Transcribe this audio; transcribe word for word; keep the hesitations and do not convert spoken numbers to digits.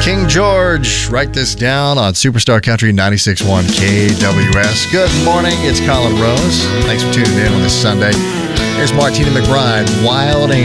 King George, write this down on Superstar Country ninety-six point one K W S. Good morning, it's Colin Rose. Thanks for tuning in on this Sunday. Here's Martina McBride, Wild and